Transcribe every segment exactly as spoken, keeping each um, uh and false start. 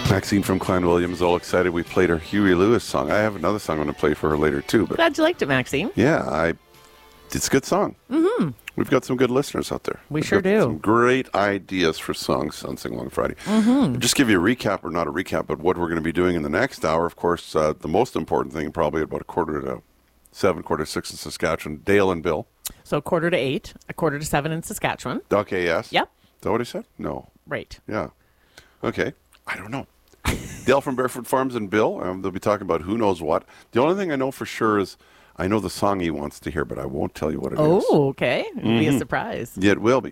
Maxine from Clan Williams, all excited. We played her Huey Lewis song. I have another song I'm going to play for her later, too. But glad you liked it, Maxine. Yeah, I. It's a good song. Mm-hmm. We've got some good listeners out there. We We've sure got do. Some great ideas for songs on Sing Along Friday. Mm-hmm. Just give you a recap, or not a recap, but what we're going to be doing in the next hour. Of course, uh, the most important thing, probably about a quarter to seven, quarter to six in Saskatchewan. Dale and Bill. So quarter to eight, a quarter to seven in Saskatchewan. Okay, yes. Yep. Is that what he said? No. Right. Yeah. Okay. I don't know. Dale from Barefoot Farms and Bill, um, they'll be talking about who knows what. The only thing I know for sure is I know the song he wants to hear, but I won't tell you what it oh, is. Oh, okay. It'll mm-hmm. be a surprise. Yeah, it will be.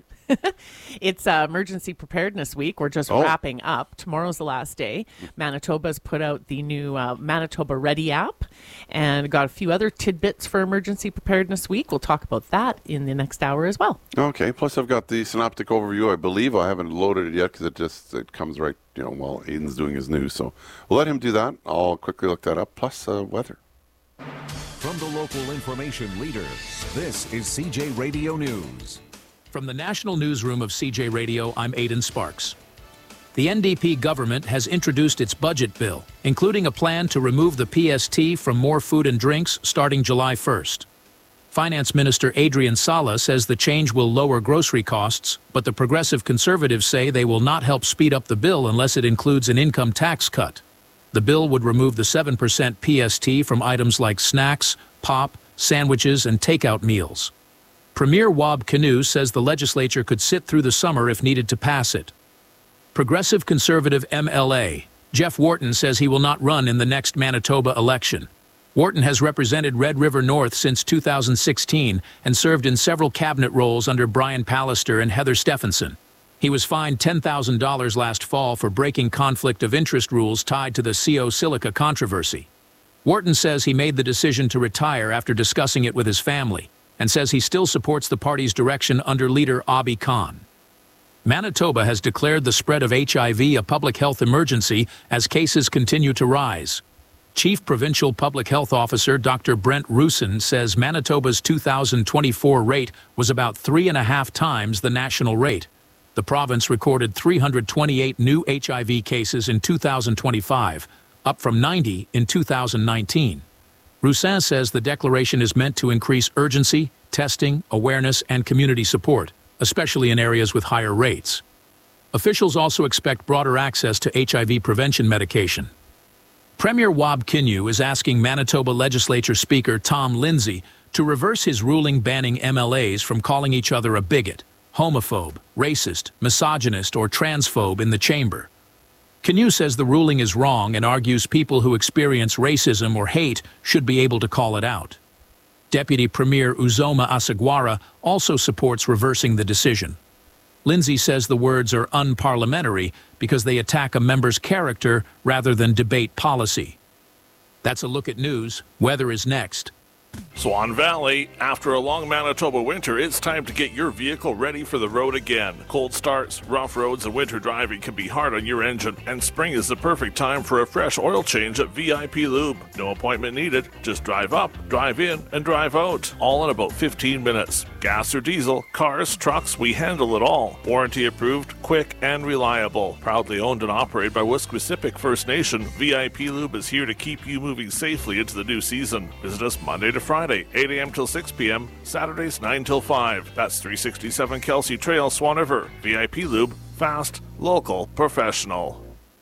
It's uh, Emergency Preparedness Week. We're just oh. wrapping up. Tomorrow's the last day. Manitoba's put out the new uh, Manitoba Ready app and got a few other tidbits for Emergency Preparedness Week. We'll talk about that in the next hour as well. Okay. Plus, I've got the synoptic overview. I believe I haven't loaded it yet because it just it comes right, you know, while Aiden's doing his news. So we'll let him do that. I'll quickly look that up. Plus, uh, weather. From the local information leader, this is C J Radio News. From the National Newsroom of C J Radio, I'm Aidan Sparks. The N D P government has introduced its budget bill, including a plan to remove the P S T from more food and drinks starting July first. Finance Minister Adrian Sala says the change will lower grocery costs, but the Progressive Conservatives say they will not help speed up the bill unless it includes an income tax cut. The bill would remove the seven percent P S T from items like snacks, pop, sandwiches, and takeout meals. Premier Wab Kinew says the legislature could sit through the summer if needed to pass it. Progressive Conservative M L A Jeff Wharton says he will not run in the next Manitoba election. Wharton has represented Red River North since two thousand sixteen and served in several cabinet roles under Brian Pallister and Heather Stephenson. He was fined ten thousand dollars last fall for breaking conflict of interest rules tied to the C O Silica controversy. Wharton says he made the decision to retire after discussing it with his family, and says he still supports the party's direction under leader Abi Khan. Manitoba has declared the spread of H I V a public health emergency as cases continue to rise. Chief Provincial Public Health Officer Doctor Brent Rusin says Manitoba's two thousand twenty-four rate was about three and a half times the national rate. The province recorded three hundred twenty-eight new H I V cases in two thousand twenty-five, up from ninety in two thousand nineteen. Roussin says the declaration is meant to increase urgency, testing, awareness, and community support, especially in areas with higher rates. Officials also expect broader access to H I V prevention medication. Premier Wab Kinew is asking Manitoba Legislature Speaker Tom Lindsay to reverse his ruling banning M L As from calling each other a bigot, homophobe, racist, misogynist, or transphobe in the chamber. Kinew says the ruling is wrong and argues people who experience racism or hate should be able to call it out. Deputy Premier Uzoma Asagwara also supports reversing the decision. Lindsay says the words are unparliamentary because they attack a member's character rather than debate policy. That's a look at news. Weather is next. Swan Valley, after a long Manitoba winter, it's time to get your vehicle ready for the road again. Cold starts, rough roads, and winter driving can be hard on your engine, and spring is the perfect time for a fresh oil change at V I P Lube. No appointment needed, just drive up, drive in, and drive out, all in about fifteen minutes. Gas or diesel, cars, trucks, we handle it all. Warranty approved, quick, and reliable. Proudly owned and operated by Wesquisipic First Nation, V I P Lube is here to keep you moving safely into the new season. Visit us Monday to Friday, eight a.m. till six p.m., Saturdays nine till five. That's three sixty-seven Kelsey Trail, Swan River. V I P Lube, fast, local, professional.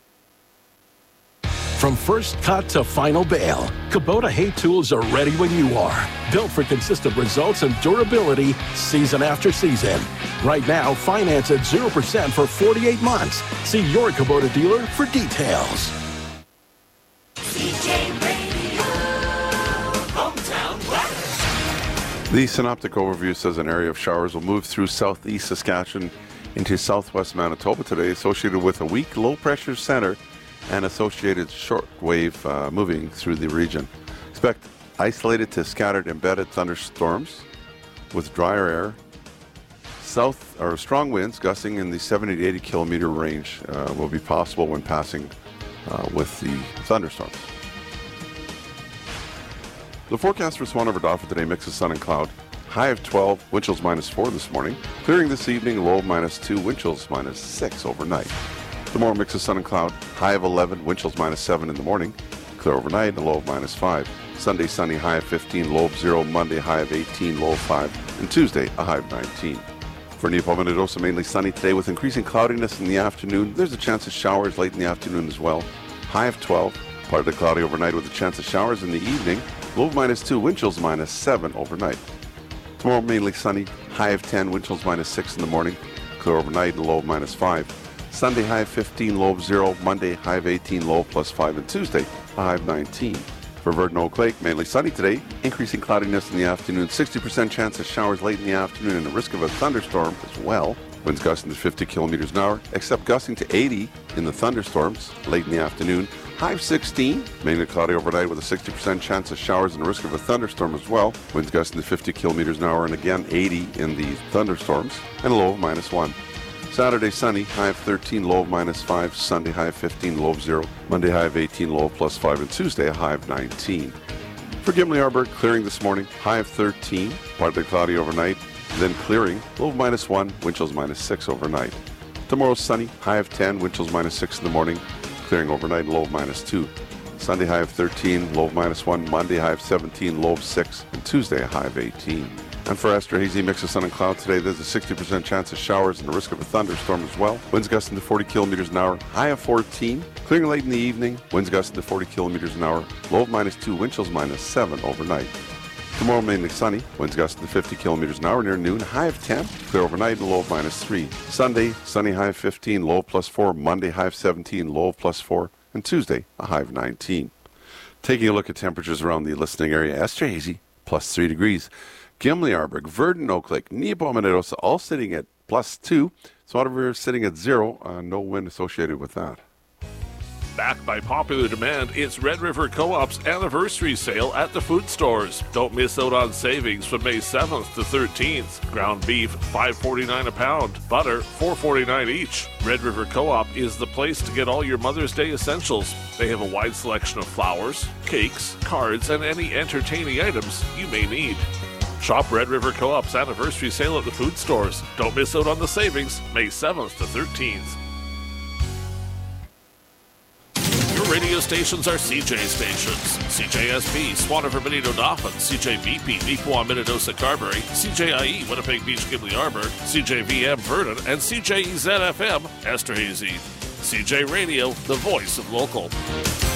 From first cut to final bale, Kubota hay tools are ready when you are. Built for consistent results and durability season after season. Right now, finance at zero percent for forty-eight months. See your Kubota dealer for details. C J Radio, hometown weather. The synoptic overview says an area of showers will move through southeast Saskatchewan into southwest Manitoba today, associated with a weak low-pressure center and associated shortwave uh, moving through the region. Expect isolated to scattered embedded thunderstorms with drier air. South or strong winds gusting in the seventy to eighty kilometer range uh, will be possible when passing uh, with the thunderstorms. The forecast for Swan River Dauphin today, mix of sun and cloud. High of twelve, wind chills minus four this morning. Clearing this evening, low minus two, wind chills minus six overnight. Tomorrow, mix of sun and cloud. High of eleven, wind chills minus seven in the morning. Clear overnight and a low of minus five. Sunday, sunny, high of fifteen, low of zero. Monday, high of eighteen, low of five. And Tuesday, a high of nineteen. For Neepawa, Minnedosa, mainly sunny today with increasing cloudiness in the afternoon. There's a chance of showers late in the afternoon as well. High of twelve, partly cloudy overnight with a chance of showers in the evening. Low of minus two, wind chills minus seven overnight. Tomorrow, mainly sunny, high of ten, wind chills minus six in the morning. Clear overnight and low of minus five. Sunday, high of fifteen, low of zero. Monday, high of eighteen, low of plus five. And Tuesday, a high of nineteen. For Verdun Oak Lake, mainly sunny today, increasing cloudiness in the afternoon, sixty percent chance of showers late in the afternoon and a risk of a thunderstorm as well. Winds gusting to fifty kilometers an hour, except gusting to eighty in the thunderstorms late in the afternoon. High of sixteen, mainly cloudy overnight with a sixty percent chance of showers and a risk of a thunderstorm as well. Winds gusting to fifty kilometers an hour and again eighty in the thunderstorms, and a low of minus one. Saturday, sunny, high of thirteen, low of minus five. Sunday, high of fifteen, low of zero. Monday, high of eighteen, low of plus five. And Tuesday, a high of nineteen. For Gimli Arbor, clearing this morning, high of thirteen, partly cloudy overnight, then clearing, low of minus one, wind chills minus six overnight. Tomorrow, sunny, high of ten, wind chills minus six in the morning, clearing overnight, low of minus two. Sunday, high of thirteen, low of minus one. Monday, high of seventeen, low of six. And Tuesday, a high of eighteen. And for Astro Hazy, mix of sun and cloud today, there's a sixty percent chance of showers and a risk of a thunderstorm as well. Winds gusting to forty kilometers an hour, high of fourteen. Clearing late in the evening, winds gusting to forty kilometers an hour, low of minus two, wind chills minus seven overnight. Tomorrow, mainly sunny, winds gusting to fifty kilometers an hour near noon, high of ten. Clear overnight and low of minus three. Sunday, sunny, high of fifteen, low of plus four. Monday, high of seventeen, low of plus four. And Tuesday, a high of nineteen. Taking a look at temperatures around the listening area, Astro Hazy, plus three degrees. Gimli Arbor, Verdun Oak Lake, Neepawa, Minnedosa, all sitting at plus two. Swan River sitting at zero. Uh, no wind associated with that. Backed by popular demand, it's Red River Co-op's anniversary sale at the food stores. Don't miss out on savings from May seventh to thirteenth. Ground beef, five forty-nine a pound. Butter, four forty-nine each. Red River Co-op is the place to get all your Mother's Day essentials. They have a wide selection of flowers, cakes, cards, and any entertaining items you may need. Shop Red River Co-op's anniversary sale at the food stores. Don't miss out on the savings, May seventh to thirteenth. Your radio stations are C J stations. C J S P, Swan River, Benito, Dauphin, C J V P, Neepawa, Minnedosa, Carberry, C J I E, Winnipeg Beach, Gimli Arbor, C J V M, Verdun, and C J E Z F M, Esterhazy. C J Radio, the voice of local.